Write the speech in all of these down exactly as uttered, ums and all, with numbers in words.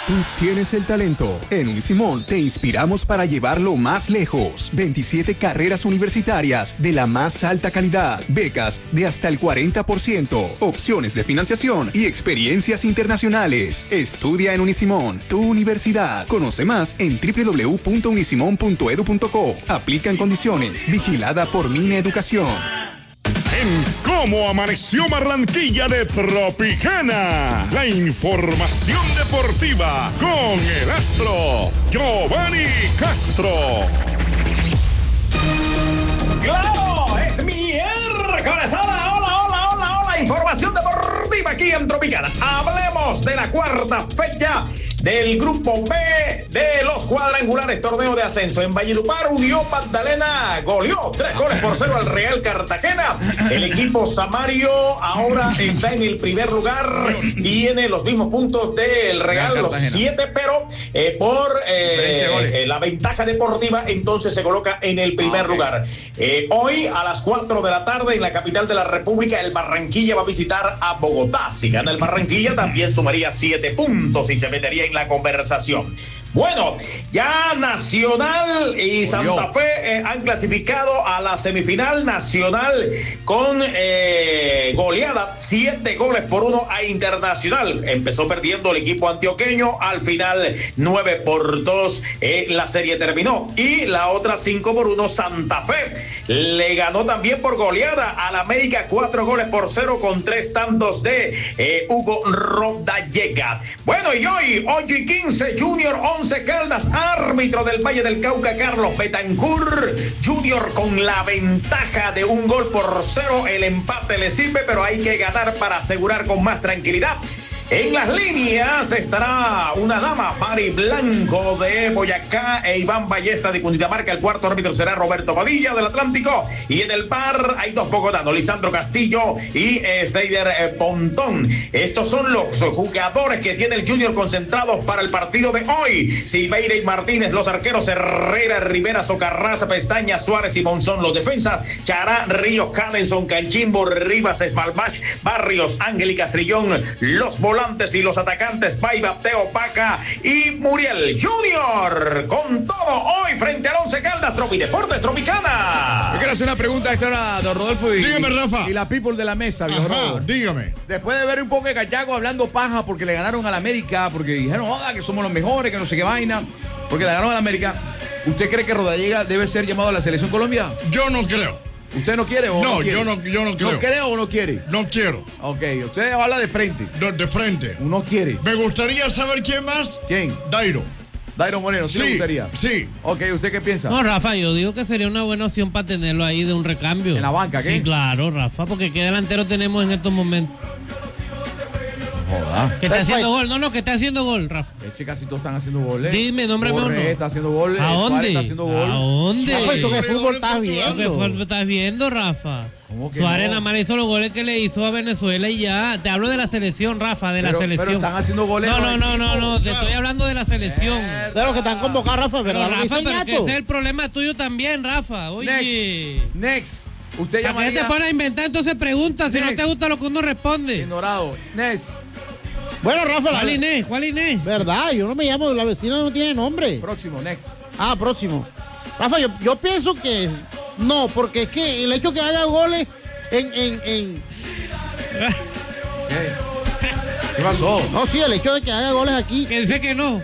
Tú tienes el talento. En Unisimón te inspiramos para llevarlo más lejos. veintisiete carreras universitarias de la más alta calidad, becas de hasta el cuarenta por ciento, opciones de financiación y experiencias internacionales. Estudia en Unisimón, tu universidad. Conoce más en doble u doble u doble u punto unisimón punto edu punto co. Aplican condiciones. Vigilada por Mine Educación. En Cómo Amaneció Barranquilla de Tropicana, la información deportiva con el astro Giovanni Castro. ¡Claro! ¡Es miércoles! ¡Hola, hola, hola, hola, hola! Información deportiva aquí en Tropicana. Hablemos de la cuarta fecha del Grupo B de los cuadrangulares, torneo de ascenso. En Valledupar, Unión Magdalena goleó tres goles por cero al Real Cartagena. El equipo Samario ahora está en el primer lugar, tiene los mismos puntos del Real, los siete, pero eh, por eh, la ventaja deportiva, entonces se coloca en el primer ah, okay. lugar. Eh, hoy a las cuatro de la tarde en la capital de la República, el Barranquilla va a visitar a Bogotá. Si gana el Barranquilla, también sumaría siete puntos y se metería en la conversación. Bueno, ya Nacional y Santa Fe eh, han clasificado a la semifinal. Nacional con eh, goleada, siete goles por uno a Internacional. Empezó perdiendo el equipo antioqueño, al final nueve por dos eh, la serie terminó. Y la otra cinco por uno, Santa Fe le ganó también por goleada al América, cuatro goles por cero con tres tantos de eh, Hugo Rodallega. Bueno, y hoy, ocho y quince, Junior once Caldas, árbitro del Valle del Cauca, Carlos Betancourt. Junior con la ventaja de un gol por cero, el empate le sirve, pero hay que ganar para asegurar con más tranquilidad. En las líneas estará una dama, Mari Blanco de Boyacá e Iván Ballesta de Cundinamarca. El cuarto árbitro será Roberto Padilla del Atlántico. Y en el par hay dos bogotanos, Lisandro Castillo y eh, Seider eh, Pontón. Estos son los jugadores que tiene el Junior concentrados para el partido de hoy. Silveira y Martínez, los arqueros Herrera, Rivera, Socarraza, Pestaña, Suárez y Monzón. Los defensas, Chará, Ríos, Cadenson, Canchimbo, Rivas, Esmalmach, Barrios, Ángel y Castrillón. Los volantes y los atacantes, Paiva, Teo, Paca y Muriel. Junior con todo hoy frente al Once Caldas. Tropi Deportes Tropicana. Yo quiero hacer una pregunta esta hora, don Rodolfo y, dígame, Rafa. y la people de la mesa, viejo. Ajá, dígame. Después de ver un poco de cachaco hablando paja porque le ganaron al América, porque dijeron, joda, que somos los mejores, que no sé qué vaina, porque le ganaron al América, ¿usted cree que Rodallega debe ser llamado a la Selección Colombia? Yo no creo. ¿Usted no quiere o no, no quiere? yo no, yo no creo. ¿No cree o no quiere? No quiero. Ok, usted habla de frente. De, de frente. No quiere. Me gustaría saber quién más. ¿Quién? Dairo. Dairo Moreno, ¿sí, sí le gustaría? Sí. Ok, ¿usted qué piensa? No, Rafa, yo digo que sería una buena opción para tenerlo ahí de un recambio. ¿En la banca, qué? Sí, claro, Rafa, porque ¿qué delantero tenemos en estos momentos? Joda. Que está haciendo gol, no, no, que está haciendo gol, Rafa. Es que casi todos están haciendo goles. Dime, nómbrame uno. está haciendo goles. ¿A dónde? Suárez está haciendo gol. ¿A dónde? Rafa, ¿y tú qué fútbol estás ¿Qué viendo? fútbol estás viendo, Rafa? ¿Cómo que Suárez no? nada más hizo los goles que le hizo a Venezuela y ya. Te hablo de la selección, Rafa, de Pero- la selección. pero están haciendo goles No, los no, no, no, equipos. no, te estoy hablando de la selección. De los que están convocados, Rafa, Pero ¿verdad? Rafa, pero que Ñato? ese es el problema tuyo también, Rafa. Oye. Next. Next. Usted ¿Para qué llamaría... te pones a inventar entonces preguntas si no Next. te gusta lo que uno responde? Ignorado. Next. Bueno, Rafa, la ¿Cuál Inés? ¿Cuál Inés? verdad, yo no me llamo, la vecina no tiene nombre. Próximo, next. Ah, próximo. Rafa, yo, yo pienso que no, porque es que el hecho que haga goles en, en, en... ¿Qué? ¿Qué pasó? No, sí, el hecho de que haga goles aquí Que dice que no.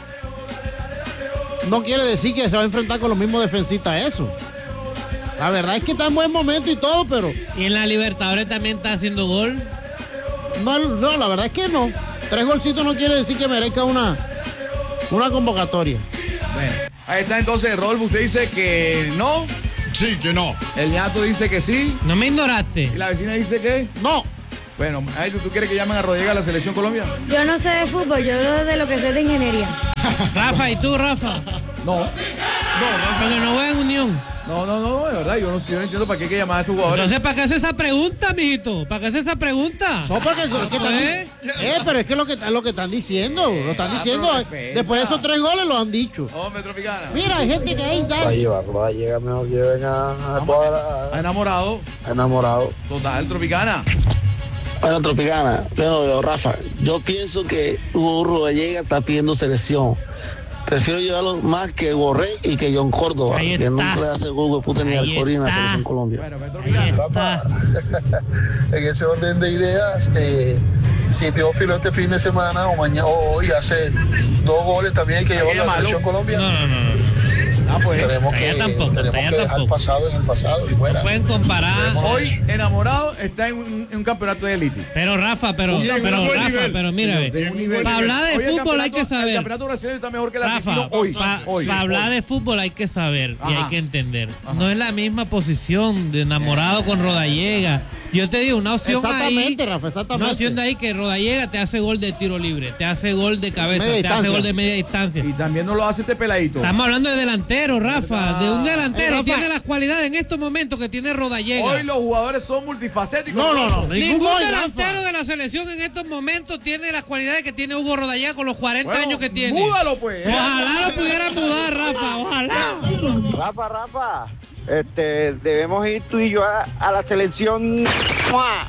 no quiere decir que se va a enfrentar con los mismos defensistas, eso. La verdad es que está en buen momento y todo, pero Y en la Libertadores también está haciendo gol. no, no, la verdad es que no. Tres golcitos no quiere decir que merezca una, una convocatoria. Bueno, ahí está entonces, Rodolfo. Usted dice que no. Sí, que no. El Ñato dice que sí. No me ignoraste. Y la vecina dice que No. bueno, ahí tú, ¿tú quieres que llamen a Rodallega a la Selección Colombia? Yo no sé de fútbol, yo de lo que sé de ingeniería. Rafa, ¿y tú, Rafa? No. No, Porque no voy en unión. no, no, no, de verdad, yo no, yo no entiendo para qué hay que llamar a estos jugadores. Entonces, ¿para qué hace esa pregunta, mijito? ¿Para qué hace esa pregunta? No, porque es que están- ¿Eh? eh, pero es que lo que, lo que están diciendo, lo están Ah, diciendo. pero eh, respeta. Después de esos tres goles lo han dicho. Hombre, Tropicana. Mira, hay gente que ahí está. Va a llevar Rodallega, mejor lleven a, a toda Ha la, enamorado. a enamorado. Total, Tropicana. Bueno, Tropicana, bueno, Rafa, yo pienso que Hugo Rodallega está pidiendo selección. Prefiero llevarlo más que Borré y que John Córdoba, que nunca le hace Hugo puta ni al Corín a la selección Colombia. Bueno, Petro Rafa, en ese orden de ideas, eh, si Teófilo este fin de semana o mañana o hoy hace dos goles, también hay que llevarlo a la selección Colombia. No, no, no. no. Ah, pues. Tenemos que, tampoco, tenemos que dejar el pasado en el pasado y fuera. No pueden comparar. Hoy, enamorado, está en un, en un campeonato de élite. Pero Rafa, pero, Bien, pero un buen Rafa, nivel. pero mira, De ve, un nivel. para hablar de Hoy el fútbol hay que campeonato- saber. El campeonato brasileño está mejor que el Rafa, argentino hoy. para hoy. hablar hoy. de fútbol hay que saber y Ajá. hay que entender. No es la misma posición de enamorado con Rodallega. Yo te digo, una opción Exactamente, ahí, Rafa, exactamente. una opción de ahí que Rodallega te hace gol de tiro libre, te hace gol de cabeza, Media te distancia. hace gol de media distancia. Y también no lo hace este peladito. Estamos hablando de delantero, Rafa, de un delantero. Eh, Rafa. Tiene las cualidades en estos momentos que tiene Rodallega. Hoy los jugadores son multifacéticos. No, no, no. Ningún gol, delantero Rafa. de la selección en estos momentos tiene las cualidades que tiene Hugo Rodallega con los cuarenta Bueno, años que tiene. múdalo, pues. Ojalá lo pudiera mudar, Rafa, ojalá. Rafa, Rafa, este, debemos ir tú y yo a, a la selección. ¡Mua!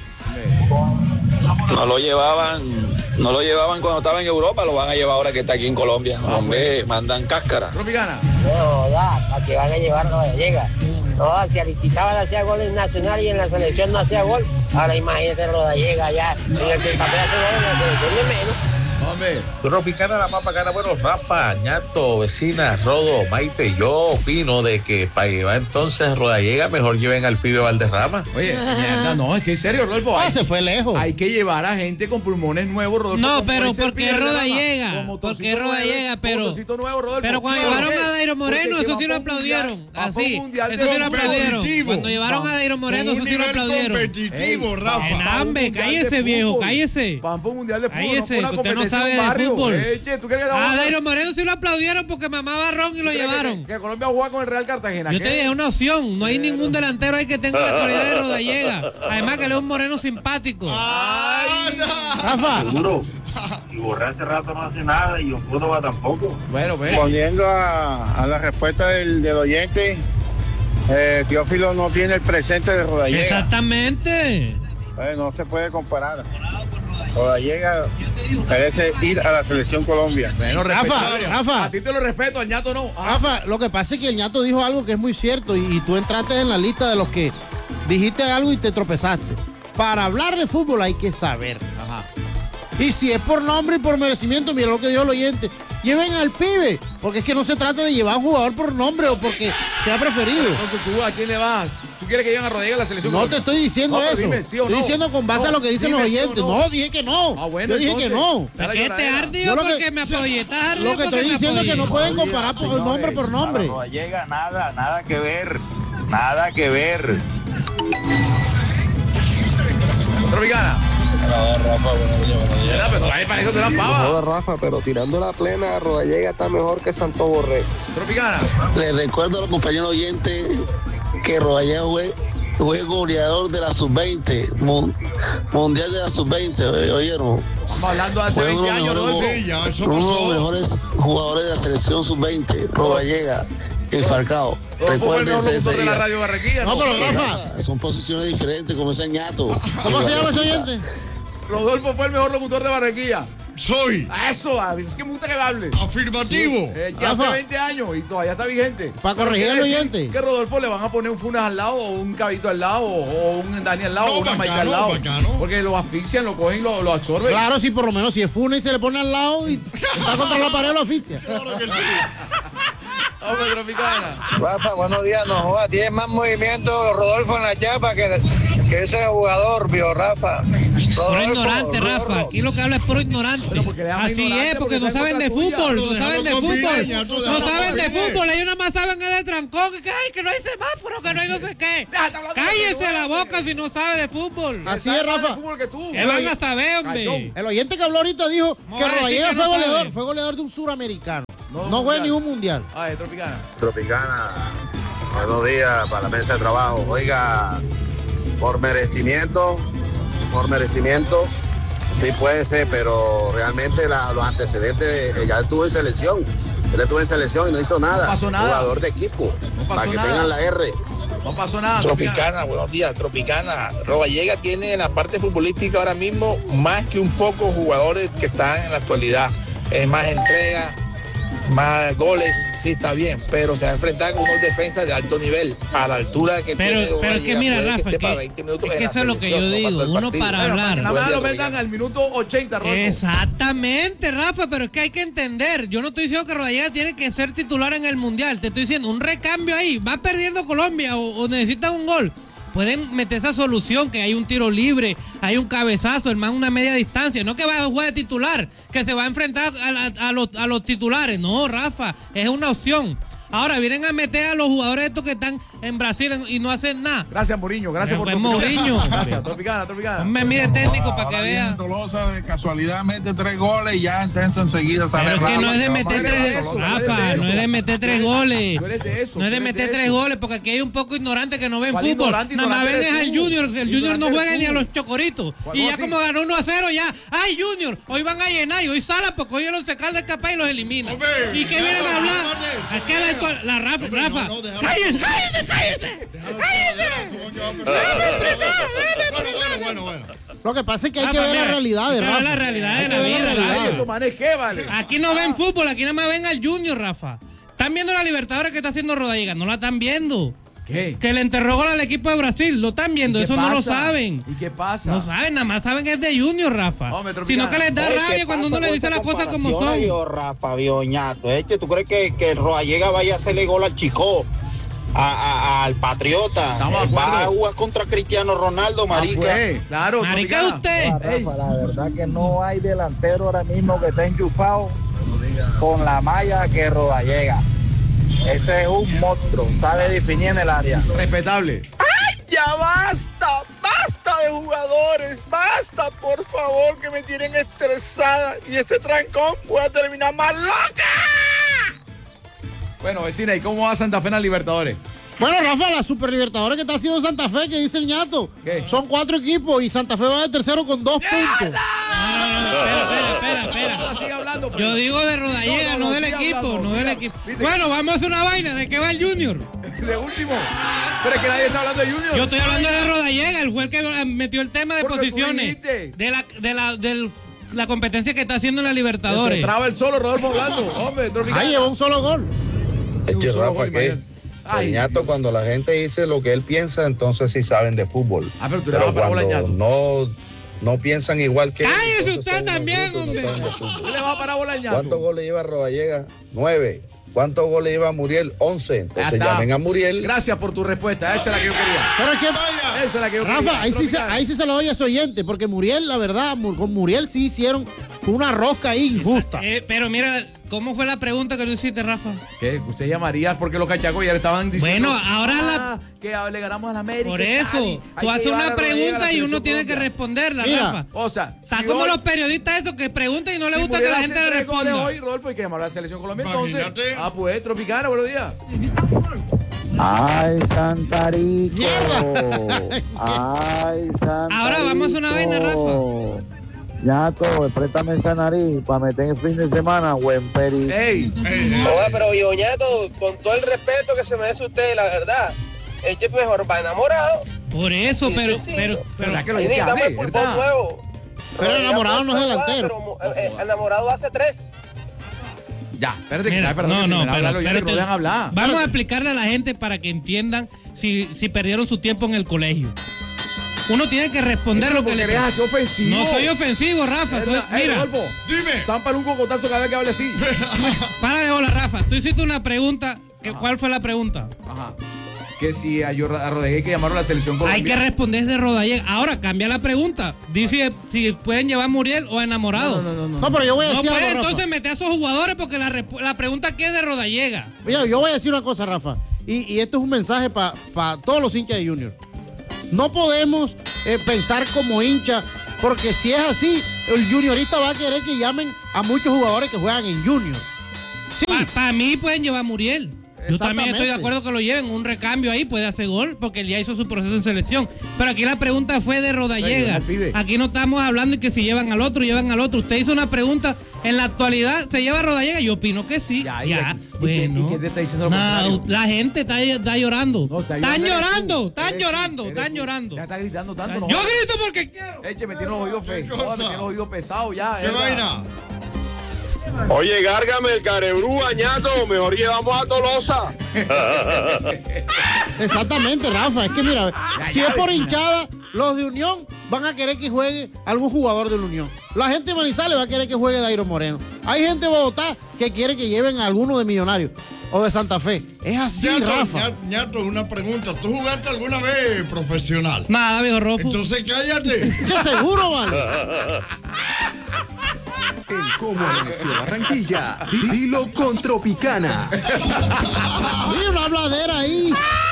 No lo llevaban, no lo llevaban cuando estaba en Europa, lo van a llevar ahora que está aquí en Colombia. Hombre, mandan cáscara. Tropicana. No, da, ¿para que van a llevar Rodallega? No, si Aristizábal hacía gol en Nacional y en la selección no hacía gol, ahora imagínate Rodallega ya, en el que el papel hace gol en la selección ni menos. Hombre. Tropicana, la más bacana. Bueno, Rafa, Ñato, vecina, Rodo, Maite, yo opino de que para llevar entonces Rodallega, mejor lleven al pibe Valderrama. Oye, mierda, no, es que en serio, Rodolfo. Ah, hay- se fue lejos. Hay que llevar a gente con pulmones nuevos, Rodolfo. No, como pero dice el porque pibe Valderrama, Rodallega, con motorcito porque Rodallega, nuevo, pero- motorcito nuevo, Rodolfo. Pero cuando ¿Por llevaron qué? a Dairo Moreno, Porque eso sí va lo pa' un mundial- aplaudieron. va pa' un Así, mundial de eso sí lo fútbol. aplaudieron. competitivo. Cuando llevaron a Dairo Moreno, Un eso sí lo nivel aplaudieron. competitivo, Ey, Rafa. pa' un Enambe, mundial de cállese, viejo, fútbol. cállese. Pa' un mundial de fútbol, Cállese, no fue una que usted no competencia sabe en un de barrio. fútbol. Ey, che, ¿tú crees que A Dairo Moreno sí lo aplaudieron porque mamaba ron y lo ¿Tú crees que- llevaron. Que, Colombia juega con el Real Cartagena? Yo ¿Qué? te dije una opción, no hay ningún delantero ahí que tenga la cualidad de Rodallega. Además que él es un moreno simpático. Rafa. Seguro. Y Borré hace rato no hace nada y Córdoba tampoco. Bueno, ve. Poniendo a, a la respuesta del, del oyente, eh, Teófilo no tiene el presente de Rodallega. Exactamente. Eh, no se puede comparar. Rodallega merece ir a la selección Colombia. Bueno, Rafa, respetable. Rafa. A ti te lo respeto, al ñato no. Ah. Rafa, lo que pasa es que el ñato dijo algo que es muy cierto y, y tú entraste en la lista de los que dijiste algo y te tropezaste. Para hablar de fútbol hay que saber. Ajá. Y si es por nombre y por merecimiento, mira lo que dijo el oyente. Lleven al pibe, porque es que no se trata de llevar a un jugador por nombre o porque sea preferido. Entonces, ¿tú a quién le vas? ¿Tú quieres que lleven a Rodríguez a la selección? No te estoy diciendo No, pero eso. dime, ¿sí o estoy no? diciendo con base No, a lo que dicen los dime sí o oyentes. no. No. dije que no. Ah, bueno, Yo dije entonces, que no. dale ¿Por qué te lloradera. ardió Yo lo que- porque me apoyé? ¿Estás ardido Lo que porque estoy me diciendo es que apoyé? no pueden comparar por Señores, nombre por nombre. para Rodallega nada, nada que ver. Nada que ver. Tropicana. ¿Verdad? Pero ahí parece que te dan pava. No, Rafa, pero tirando la plena, Rodallega está mejor que Santo Borré. Tropicana. Les recuerdo a los compañeros oyentes que Rodallega fue, fue goleador de la sub veinte, mun- mundial de la sub veinte, ¿oyeron? Estamos hablando de hace Fue uno veinte de los años, mejores, Rodolfo. Sí, ya, eso uno de los pasó. mejores jugadores de la selección sub veinte, Rodallega y Falcao. Rodolfo fue el mejor Recuérdense ese locutor de la día. radio Barranquilla. No, pero Sí. Rafa. Son posiciones diferentes como ese ñato. ¿Cómo se llama ese oyente? Rodolfo fue el mejor locutor de Barranquilla. Soy Eso, ah, es que me gusta que me hable. afirmativo. Eh, ya hace Rafa. veinte años y todavía está vigente. Para Pero corregir quiere al decir oyente. Que Rodolfo le van a poner un Funas al lado, o un Cabito al lado, o un Dani al lado, No, o una Maica bacano, al lado. bacano. Porque lo asfixian, lo cogen, lo, lo absorben. Claro, si por lo menos si es Funa y se le pone al lado y está contra la pared lo asfixia. Claro que sí. Hombre, Tropicana. Rafa, buenos días, no jodas, tiene más movimiento Rodolfo en la chapa que, que ese jugador, vio Rafa. Puro Rodolfo, ignorante, Rafa. Rodolfo. Aquí lo que habla es puro ignorante. Pero porque le llaman Así ignorante, es, porque porque no está en saben de contra tuya. fútbol, Pero no saben de déjalo fútbol. combinar, tú No déjalo saben de combinar. fútbol, ellos nada más saben es de trancón, que ay, que no hay semáforo, que no hay no sé qué. Déjate hablar de Cállese fútbol, la hombre. boca si no sabe de fútbol. Así Sabe es, más de Rafa. fútbol que tú. ¿Qué van a saber, hombre? El oyente que habló ahorita dijo No que va a decir Rodallega que fue no goleador, sabe. fue goleador de un suramericano. No, No fue mundial. ni un mundial. Ah, es Tropicana. Tropicana, buenos días para la mesa de trabajo. Oiga, por merecimiento, por merecimiento, sí puede ser, pero realmente la- los antecedentes, eh, ya estuvo en selección. Él estuvo en selección y no hizo nada. No pasó nada. Jugador de equipo, No pasó para que nada. tengan la R. No pasó nada. Tropicana, buenos días, Tropicana. Rodallega tiene en la parte futbolística ahora mismo más que un poco jugadores que están en la actualidad. Eh, más entrega, más goles, sí está bien, pero se va a enfrentar con unos defensas de alto nivel, a la altura que pero, tiene. Pero es que mira, Rafa, que, que, es que eso es lo que yo digo, no uno para bueno, hablar. Nada más lo vendan al minuto ochenta, Rodolfo. Exactamente, Rafa, pero es que hay que entender, yo no estoy diciendo que Rodallega tiene que ser titular en el Mundial, te estoy diciendo, un recambio ahí, va perdiendo Colombia o, o necesita un gol. Pueden meter esa solución, que hay un tiro libre, hay un cabezazo, el man una media distancia. No que va a jugar de titular, que se va a enfrentar a, a, a, los, a los titulares. No, Rafa, es una opción. Ahora vienen a meter a los jugadores estos que están en Brasil y no hacen nada. Gracias, Mourinho. Gracias por tu Mourinho. Gracias, Tropicana, Tropicana. Me mire técnico para que vea. Tolosa de casualidad mete tres goles y ya entonces enseguida sale. Pero es que no es de meter tres, Rafa, no es de meter tres goles. No es de meter tres goles, porque aquí hay un poco ignorante que no ven fútbol. Nada más ven es al Junior. El Junior no juega ni a los chocoritos. Y ya como ganó uno a cero ya. ¡Ay, Junior! Hoy van a llenar y hoy sala porque hoy el Once Caldas capaz y los elimina. ¿Y qué vienen a hablar? Es que la La Rafa, Rafa. ¡Cállese, cállese, cállese! Bueno, bueno, bueno. Lo que pasa es que hay que ver la realidad de Rafa. la realidad de la vida. Aquí no ven fútbol, aquí nada más ven al Junior, Rafa. Están viendo la Libertadores que está haciendo Rodallega, no la están viendo. ¿Qué? Que le enterró gol al equipo de Brasil, lo están viendo, eso pasa? no lo saben. ¿Y qué pasa? No saben, nada más saben que es de Junior, Rafa. Sino que les da Oye, rabia cuando uno le dice las cosas como son. Yo, Rafa, Bioñato, Eche, ¿tú crees que, que Rodallega vaya a hacerle gol al Chico? A, a, al Patriota. Estamos de acuerdo. Va a jugar contra Cristiano Ronaldo, marica. Ah, pues, claro, marica Tropicana. usted. Ah, Rafa, la verdad que no hay delantero ahora mismo que esté enchufado con la malla que Rodallega. Ese es un monstruo, sabe definir en el área. Respetable. ¡Ay, ya basta! ¡Basta de jugadores! ¡Basta, por favor, que me tienen estresada! Y este trancón puede terminar más loca. Bueno, vecina, ¿y cómo va Santa Fe en la Libertadores? Bueno, Rafa, la Super Libertadores que está haciendo Santa Fe, que dice el ñato. ¿Qué? Son cuatro equipos y Santa Fe va de tercero con dos puntos. Espera, espera, espera. Sigue hablando, pero... Yo digo de Rodallega, no, No, no, no del sigue equipo, hablando, no sigue del hablando. equipo. ¿Viste? Bueno, vamos a hacer una vaina. ¿De qué va el Junior? De último. Pero es que nadie está hablando de Junior. Yo estoy hablando de Rodallega, el juez que metió el tema de Porque tú posiciones. dijiste. De la, de la, del, la competencia que está haciendo en la Libertadores. Se traba el solo, Rodolfo hablando. Hombre, Tropicana. Ahí llevó un solo gol. Eche, solo Rafa, gol, que imagínate. Ay, Ñato, cuando la gente dice lo que él piensa, entonces sí saben de fútbol. Ah, pero tú le vas para bola a cuando Ñato. no, no piensan igual que él, Cállese entonces usted son unos también, brutos y hombre. no saben de fútbol. Tú le vas para bola a Ñato. ¿Cuántos goles lleva Rodallega? Nueve. ¿Cuántos goles lleva Muriel? Once. Ya Entonces está. llamen a Muriel. Gracias por tu respuesta. Esa es la que yo quería. Pero es que, Esa es la que yo quería. Rafa, ahí sí, se, Tropicana. ahí sí se lo doy a ese oyente, porque Muriel, la verdad, mu- con Muriel sí hicieron una rosca ahí injusta. Eh, pero mira, ¿cómo fue la pregunta que tú hiciste, Rafa? ¿Qué? Usted llamaría porque los cachacos ya le estaban diciendo. Bueno, ahora la- ah, que le ganamos a la América. Por y tal, eso, y hay tú que haces llevar una a Rodallega a la pregunta y selección uno tiene que Colombia. responderla, Mira, Rafa. O sea, Está si como hoy- los periodistas esos que preguntan y no les si gusta que Muriel la gente hace le tres goles responda. hoy, Rodolfo, hay que llamar a la selección Colombia entonces. Imagínate. Ah, pues, Tropicana, buenos días. Ay, Santarico. Ay, Santarico. Ahora vamos a una vaina, Rafa. Ñato, préstame esa nariz para meter el fin de semana, buen peri. Ey, Oye, pero Bioñato, con todo el respeto que se merece usted, la verdad, Eche mejor va enamorado. Por eso, Sí, pero, sí, sí. pero, pero, ¿verdad que lo Ahí dijiste? necesitamos el Hable, pulpón ¿verdad? nuevo. Pero el enamorado no es Rodallega delantero. puede jugar, pero, eh, enamorado hace tres. Ya, espérate, que Mira, espérate, no, que no, primero pero, habla, pero que te- no dejan hablar. vamos a explicarle a la gente para que entiendan si, si perdieron su tiempo en el colegio. Uno tiene que responder lo que Porque le eres así ofensivo. No soy ofensivo, Rafa. Soy, ¿Verdad? Ey, mira, Rodolfo, Dime. zámpale un cocotazo cada vez que hable así. párale hola, Rafa. Tú hiciste una pregunta. Que, ¿Cuál fue la pregunta? Ajá. Que si a, Yo- a Rodallega hay que llamarlo a la selección Hay colombiana. que responder de Rodallega. Ahora, cambia la pregunta. Dice si pueden llevar a Muriel o a Enamorado. No, no, no, no. No, pero yo voy a No decir puede algo, Rafa. entonces meter a esos jugadores porque la, respu- la pregunta aquí es de Rodallega. Mira, yo voy a decir una cosa, Rafa. Y, y esto es un mensaje para todos los hinchas de Junior. No podemos eh, pensar como hincha, porque si es así, el juniorista va a querer que llamen a muchos jugadores que juegan en Junior. Sí. Para mí pueden llevar a Muriel. Yo también estoy de Exactamente. acuerdo que lo lleven. Un recambio ahí puede hacer gol porque él ya hizo su proceso en selección. Pero aquí la pregunta fue de Rodallega. Ay, el pibe. Aquí no estamos hablando de que si llevan al otro, llevan al otro. Usted hizo una pregunta en la actualidad se lleva a Rodallega, yo opino que sí. Ya, ya. ¿Y, bueno. ¿Y qué te está diciendo lo Nah, contrario? la gente está, está llorando. No, está están llorando, llorando, tú. están Eres llorando, tú, están eres tú. llorando. Ya está gritando tanto. No, Yo grito porque quiero. Eche, me tiene los oídos feos. Me tiene los oídos pesados ya. ¿Qué es vaina? Oye, gárgame el carebrú, añato, mejor llevamos a Tolosa. Exactamente, Rafa. Es que mira, Ya, si ya, es por vecina. hinchada, los de Unión van a querer que juegue algún jugador de la Unión. La gente de Manizales va a querer que juegue Dairo Moreno. Hay gente de Bogotá que quiere que lleven a alguno de Millonarios o de Santa Fe. Es así, Ñato, Rafa. Ñato, Ñato, una pregunta. ¿Tú jugaste alguna vez profesional? Nada, viejo Rofo. Entonces cállate. ¿Qué seguro, vale? El cómo amaneció Barranquilla. Dilo con Tropicana. Mira una habladera ahí.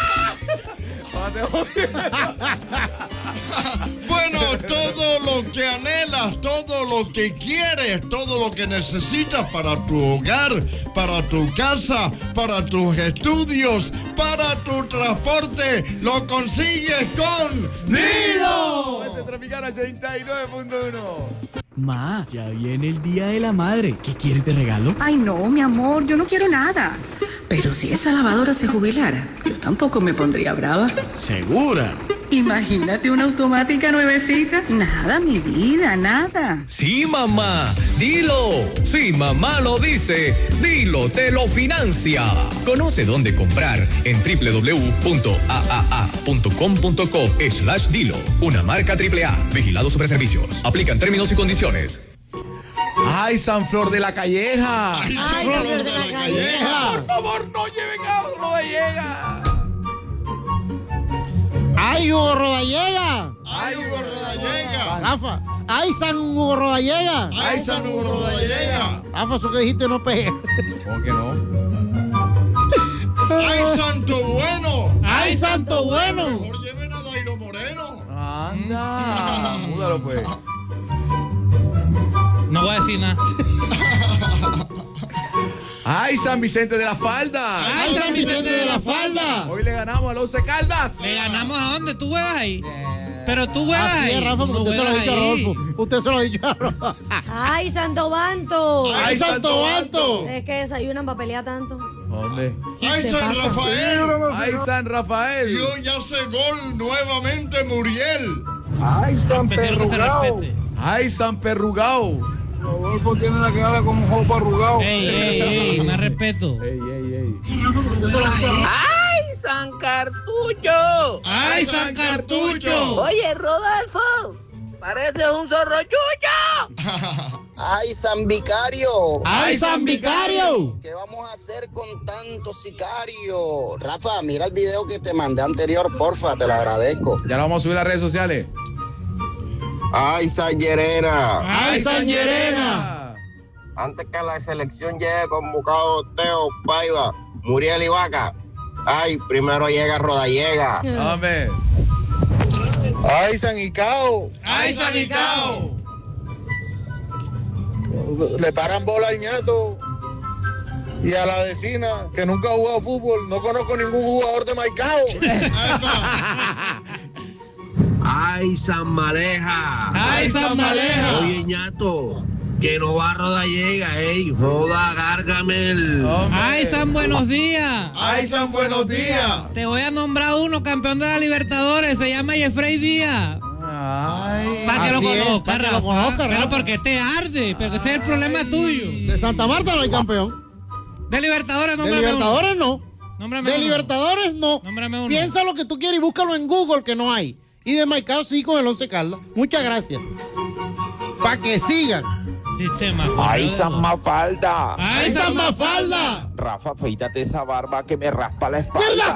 Bueno, todo lo que anhelas, todo lo que quieres, todo lo que necesitas para tu hogar, para tu casa, para tus estudios, para tu transporte, lo consigues con Dilo. Fuente Tropicana ochenta y nueve punto uno. Ma, ya viene el Día de la Madre. ¿Qué quieres de regalo? Ay, no, mi amor, yo no quiero nada. Pero si esa lavadora se jubilara, yo tampoco me pondría brava. ¿Segura? Imagínate una automática nuevecita. Nada, mi vida, nada. Sí, mamá, dilo. Sí, mamá lo dice. Dilo, te lo financia. Conoce dónde comprar en w w w punto a a a punto com punto co slash dilo. Una marca triple A. Vigilado Superservicios. Aplican términos y condiciones. ¡Ay, San Flor de la Calleja! ¡Ay, Ay, San Flor de la Calleja! Por favor, no lleven a Rodallega. ¡Ay, Hugo Rodallega! ¡Ay, Hugo Rodallega! Rafa, ¡ay, San Hugo Rodallega! ¡Ay, San Hugo Rodallega! Rafa, eso que dijiste no pega. ¿Cómo que no? ¡Ay, Santo Bueno! ¡Ay, Santo Bueno! Mejor lleven a Dairo Moreno. Anda, múdalo pues. No voy a decir nada. ¡Ay, San Vicente de la Falda! ¡Ay, San Vicente de la Falda! Hoy le ganamos a los Once Caldas. ¿Le ganamos a dónde? ¿Tú juegas ahí? Pero tú juegas Así ahí. es, Rafa, porque No usted se lo ha juegas dicho a ahí. Rodolfo. Usted se lo ha dicho a Rodolfo. ¡Ay, Santo Banto! ¡Ay, Santo Banto! Es que desayunan para pelear tanto. ¿Dónde? ¡Ay, Se San pasa. Rafael! ¡Ay, San Rafael! Y hoy hace gol nuevamente Muriel. Ay, San Especial que se Perrugao. respete. ¡Ay, San Perrugao! Rodolfo tiene la cara como un jopo arrugado. Ey, ey, ey, más respeto. ¡Ey, ey, ey! ¡Ay, San Cartucho! ¡Ay, San Cartucho! Oye, Rodolfo, pareces un zorro chucho. ¡Ay, San Vicario! ¡Ay, San Vicario! ¿Qué vamos a hacer con tanto sicario? Rafa, mira el video que te mandé anterior, porfa, te lo agradezco. Ya lo vamos a subir a las redes sociales. ¡Ay, San Llerena! ¡Ay, San Llerena! Antes que la selección llegue convocado Teo, Paiva, Muriel y Vaca. ¡Ay, primero llega Rodallega! ¡Hombre! ¡Ay, San Icao! ¡Ay, San Icao! Le paran bola al ñato y a la vecina que nunca ha jugado fútbol. No conozco ningún jugador de Maicao. ¡Ay, San Maleja! ¡Ay, San Maleja! Oye, ñato, que no va a Rodallega, ey, Roda Gargamel. ¡Ay, San Buenos Días! ¡Ay, San Buenos Días! Te voy a nombrar uno, campeón de la Libertadores. Se llama Jeffrey Díaz. ¡Ay! Para que lo Así es, conozca, para que lo Rafa. conozca, Pero Rafa. porque te arde, pero ese es el problema tuyo. De Santa Marta no hay campeón. De Libertadores, De nómbrame Libertadores no. uno. Nómbrame De uno. Libertadores no. Nómbrame uno. Piensa lo que tú quieres y búscalo en Google que no hay. Y de Maicao sí con el Once Caldas. Muchas gracias. Para que sigan. Sistema. ¡Ay, San Mafalda! ¡Ay, San Mafalda! Rafa, afeítate esa barba que me raspa la espalda.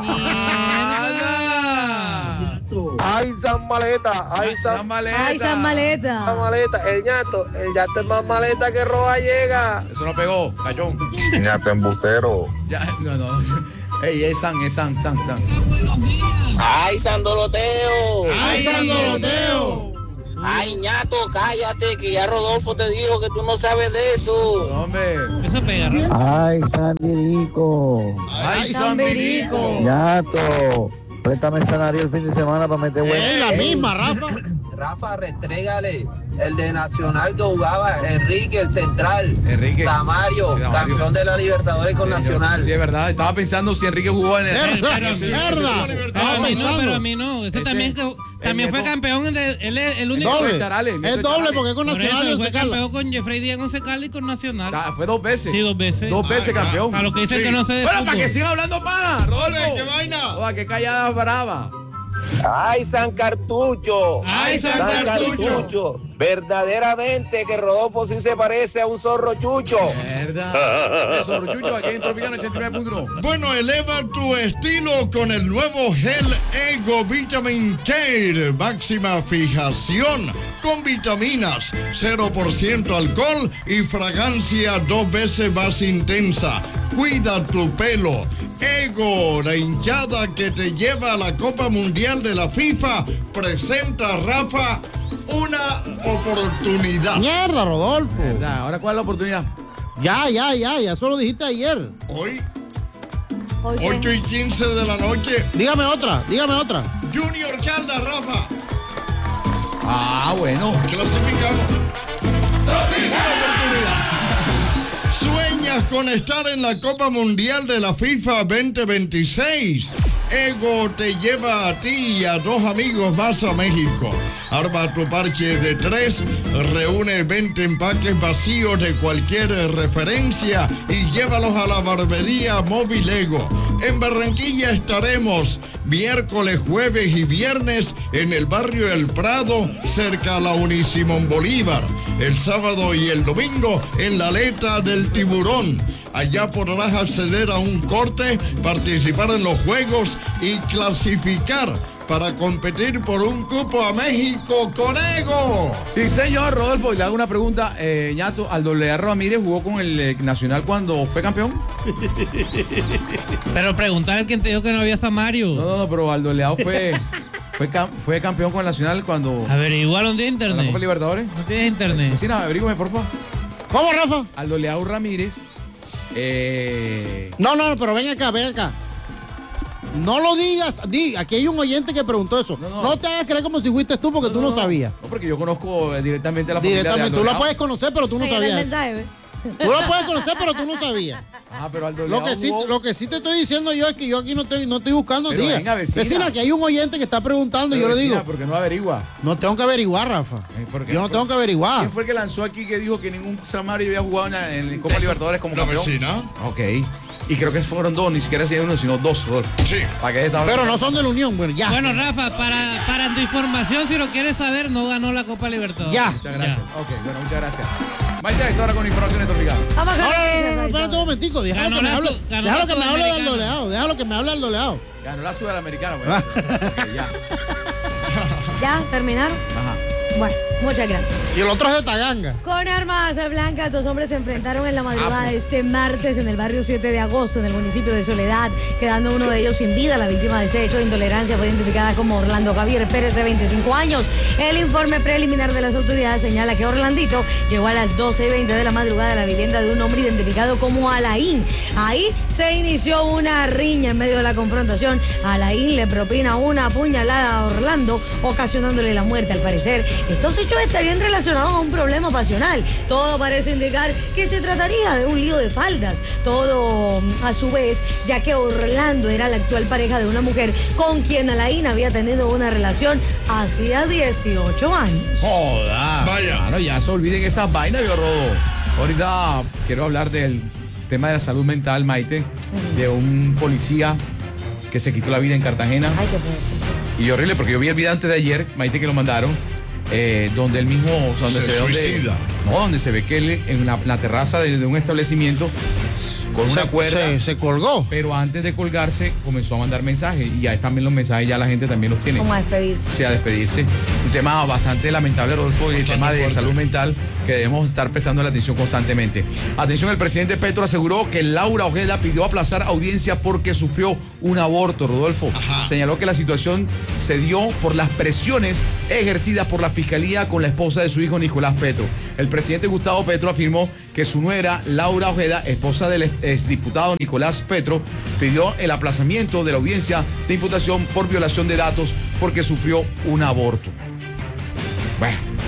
¡Ay, San Maleta! ¡Ay, San, San Maleta! ¡Ay, San Maleta! San Maleta! El ñato, el ñato es más maleta que Rodallega. Eso no pegó, cayón. ñato embustero. Ya, no, no. Ey, es San, es San, San, San. ¡Ay, San Doroteo! ¡Ay, San Doroteo! ¡Ay, ñato, cállate, que ya Rodolfo te dijo que tú no sabes de eso! Hombre. Eso pega, Rafa. ¡Ay, San Dirico! ¡Ay, San Virico! el de Nacional que jugaba, Enrique, el central. Enrique. Samario, Sí, Samario. campeón de la Libertadores con Sí, Nacional. Sí, es verdad. Estaba pensando si Enrique jugó en el. Pero, pero, Sí, sí, mierda. sí, sí, sí. Pero a mí no, pero a mí no. Ese Ese- también, que, también fue nieto- campeón. De, él es el único. Doble. Charales, Es Nieto doble Charales. porque es con Por eso, Nacional y él fue Once Caldas. campeón con Jeffrey Díaz, Once Caldas y con Nacional. Ah, fue dos veces. Sí, dos veces. Dos veces campeón. A lo que dicen Sí. que no sé de Bueno, fútbol. para que sigan hablando paja, Rodolfo. ¿Qué vaina? Oiga, qué callada brava. ¡Ay, San Cartucho! ¡Ay, San Cartucho! Verdaderamente que Rodolfo sí se parece a un zorro chucho. Verdad. Eso, Ruchucho, aquí en Tropicana ochenta y nueve punto uno. Bueno, eleva tu estilo con el nuevo Gel Ego Vitamin Care. Máxima fijación con vitaminas, cero por ciento alcohol y fragancia dos veces más intensa. Cuida tu pelo. Ego, la hinchada que te lleva a la Copa Mundial de la FIFA, presenta a Rafa una oportunidad. Mierda, Rodolfo. Verdad. Ahora, ¿cuál es la oportunidad? Ya, ya, ya, ya. Eso lo dijiste ayer. Hoy, ¿Hoy qué? ocho y quince de la noche, Dígame otra, dígame otra. Junior Caldas, Rafa. Ah, bueno. Clasificamos. ¿Sueñas con estar en la Copa Mundial de la FIFA veinte veintiséis? Ego te lleva a ti y a dos amigos más a México. Arma tu parche de tres, reúne veinte empaques vacíos de cualquier referencia y llévalos a la barbería Móvil Ego. En Barranquilla estaremos miércoles, jueves y viernes en el barrio El Prado, cerca a la Unisimón Bolívar. El sábado y el domingo en la Aleta del Tiburón. Allá podrás acceder a un corte, participar en los juegos y clasificar para competir por un cupo a México con Ego. Sí, señor Rodolfo, y le hago una pregunta. Eh, Ñato, Aldo Leal Ramírez jugó con el eh, Nacional cuando fue campeón. Pero preguntar al quien te dijo que no había Samario. No, no, no, pero Aldo Leal fue, fue, cam- fue campeón con el Nacional cuando. Averiguaron de con la internet. Copa Libertadores. No tienes internet. Sí, no, averígame, por favor. ¿Cómo, Rafa? Aldo Leal Ramírez. Eh, No, no, pero ven acá, ven acá. No lo digas, di, aquí hay un oyente que preguntó eso. No, No, no. te hagas creer como si fuiste tú porque tú no, sabías. No, porque yo conozco eh, directamente a la familia de Directamente, Aldo tú la Leal. puedes conocer, pero tú no Ahí está el sabías. mensaje, ¿ve? Tú la puedes conocer, pero tú no sabías. Ah, pero Aldo Lo Leal que, sí, jugó- lo que sí te estoy diciendo yo es que yo aquí no estoy, no estoy buscando Pero días. venga, vecina. que hay un oyente que está preguntando y Pero yo le vecina, digo, ¿por qué no averigua? no tengo que averiguar, Rafa. Eh, ¿por qué? Yo no tengo que averiguar. ¿Quién fue el que lanzó aquí que dijo que ningún Samario había jugado en la, en la Copa Libertadores como La campeón? vecina. Ok. Y creo que fueron dos, ni siquiera si uno, sino dos. Rodolfo. Sí. ¿Para qué estaba- Pero no son de la Unión, bueno, ya. Bueno, Rafa, para, para tu información, si lo quieres saber, no ganó la Copa Libertadores. Ya. Muchas gracias. Ok, bueno, muchas gracias. Maite, a esta hora con informaciones tropicales. Vamos con No, las no, no, noticias, no, ahí espérate está. un momentico, déjalo Ganó que me la hable, su- ganó déjalo la que me hable del Sudamericana. doleado, déjalo que me hable del doleado. Ganó la Sudamericana. Bueno. Ok, ya. ¿Ya? ¿Terminaron? Ajá. Bueno, muchas gracias. Y el otro es de Taganga. Con armas blancas, dos hombres se enfrentaron en la madrugada de este martes en el barrio siete de agosto, en el municipio de Soledad, quedando uno de ellos sin vida. La víctima de este hecho de intolerancia fue identificada como Orlando Javier Pérez, de veinticinco años. El informe preliminar de las autoridades señala que Orlandito llegó a las doce y veinte de la madrugada a la vivienda de un hombre identificado como Alain. Ahí se inició una riña en medio de la confrontación. Alain le propina una puñalada a Orlando, ocasionándole la muerte. Al parecer, estos hechos estarían relacionados a un problema pasional. Todo parece indicar que se trataría de un lío de faldas. Todo a su vez, ya que Orlando era la actual pareja de una mujer con quien Alain había tenido una relación hacía dieciocho años. Joda. Vaya. Claro, ya se olviden esas vainas, yo Rodo. Ahorita quiero hablar del tema de la salud mental, Maite, de un policía que se quitó la vida en Cartagena. Ay, qué fuerte. Y horrible, porque yo vi el video antes de ayer, Maite, que lo mandaron, eh, donde él mismo, o sea, donde Se se, ve donde- suicida. no, donde se ve que él en la, la terraza de, de un establecimiento con una Se- cuerda. se- se colgó. Pero antes de colgarse comenzó a mandar mensajes y ya también los mensajes ya la gente también los tiene. Como a despedirse. Sí, a despedirse. Un tema bastante lamentable, Rodolfo, y el Bastante tema de fuerte. salud mental que debemos estar prestando la atención constantemente. Atención, el presidente Petro aseguró que Laura Ojeda pidió aplazar audiencia porque sufrió un aborto, Rodolfo. Ajá. Señaló que la situación se dio por las presiones ejercidas por la fiscalía con la esposa de su hijo Nicolás Petro. El presidente Gustavo Petro afirmó que su nuera, Laura Ojeda, esposa del exdiputado Nicolás Petro, pidió el aplazamiento de la audiencia de imputación por violación de datos porque sufrió un aborto. Bueno,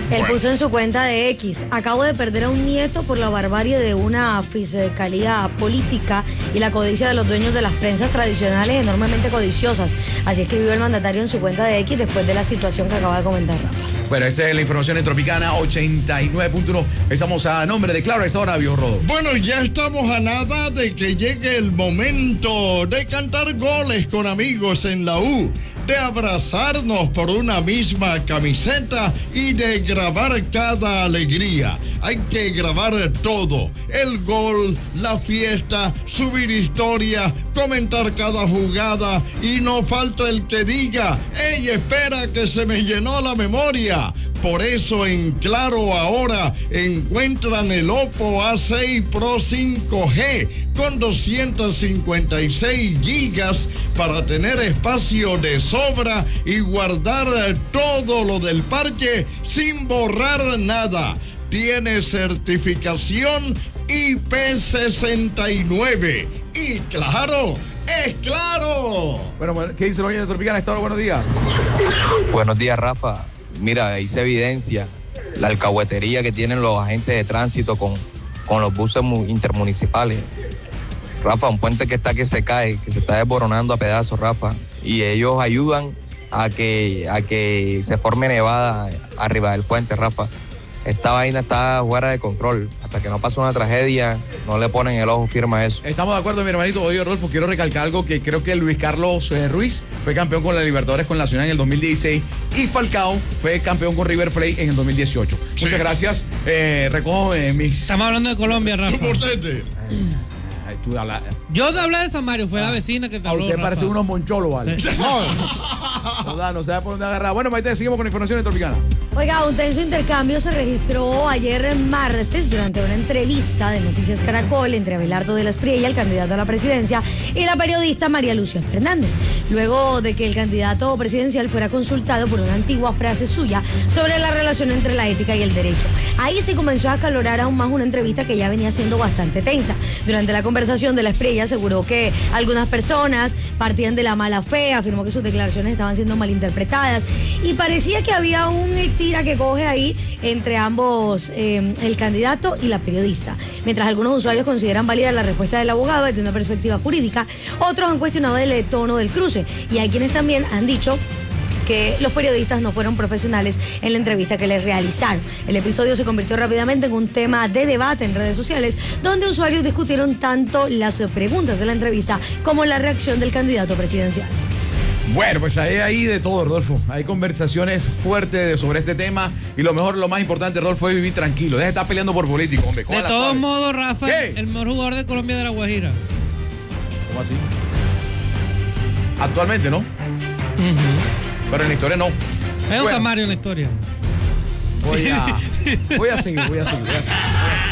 Él puso en su cuenta de X: acabo de perder a un nieto por la barbarie de una fiscalía política y la codicia de los dueños de las prensas tradicionales enormemente codiciosas. Así escribió el mandatario en su cuenta de X después de la situación que acaba de comentar Rafa. Bueno, esa es la información en Tropicana ochenta y nueve punto uno. Estamos a nombre de Claro, a esa hora, Bio Rodo. Bueno, ya estamos a nada de que llegue el momento de cantar goles con amigos en la U, de abrazarnos por una misma camiseta y de grabar cada alegría. Hay que grabar todo: el gol, la fiesta, subir historia, comentar cada jugada, y no falta el que diga: ¡ey, espera que se me llenó la memoria! Por eso en Claro ahora encuentran el Oppo A seis Pro cinco G con doscientos cincuenta y seis gigas para tener espacio de sobra y guardar todo lo del parche sin borrar nada. Tiene certificación I P sesenta y nueve. Y claro, es Claro. Bueno, ¿qué dice el oye de Tropicana a esta hora? Buenos días. Buenos días, Rafa. Mira, ahí se evidencia la alcahuetería que tienen los agentes de tránsito con, con los buses intermunicipales. Rafa, un puente que está que se cae, que se está desboronando a pedazos, Rafa, y ellos ayudan a que, a que se forme nevada arriba del puente, Rafa. Esta vaina está fuera de control. Hasta que no pasa una tragedia, no le ponen el ojo firme a eso. Estamos de acuerdo, mi hermanito. Oye, Rodolfo, quiero recalcar algo que creo que Luis Carlos eh, Ruiz fue campeón con la Libertadores con Nacional en el dos mil dieciséis y Falcao fue campeón con River Plate en el dos mil dieciocho. Sí. Muchas gracias. Eh, recojo eh, mis... Estamos hablando de Colombia, Rafa. Tú habla... Yo te hablé de San Mario, fue ah. la vecina que te habló. A usted Rafa. parece unos moncholos, ¿vale? No, no, da, no sabe por dónde agarrar. Bueno, Maite, seguimos con información de Tropicana. Oiga, un tenso intercambio se registró ayer martes durante una entrevista de Noticias Caracol entre Abelardo de la Espriella, el candidato a la presidencia, y la periodista María Lucia Fernández, luego de que el candidato presidencial fuera consultado por una antigua frase suya sobre la relación entre la ética y el derecho. Ahí se comenzó a acalorar aún más una entrevista que ya venía siendo bastante tensa. Durante la conversación de la Espriella aseguró que algunas personas partían de la mala fe, afirmó que sus declaraciones estaban siendo malinterpretadas y parecía que había un tira que coge ahí entre ambos, eh, el candidato y la periodista. Mientras algunos usuarios consideran válida la respuesta del abogado desde una perspectiva jurídica, otros han cuestionado el tono del cruce y hay quienes también han dicho que los periodistas no fueron profesionales en la entrevista que les realizaron. El episodio se convirtió rápidamente en un tema de debate en redes sociales, donde usuarios discutieron tanto las preguntas de la entrevista como la reacción del candidato presidencial. Bueno, pues hay ahí de todo, Rodolfo. Hay conversaciones fuertes sobre este tema y lo mejor, lo más importante, Rodolfo, es vivir tranquilo. Deja de estar peleando por político, hombre. De todos modos, Rafa, ¿qué? El mejor jugador de Colombia de la Guajira. ¿Cómo así? Actualmente, ¿no? Uh-huh. Pero en la historia no. Es un bueno, San Mario en la historia. Voy a, voy a seguir, voy a seguir. Voy a seguir.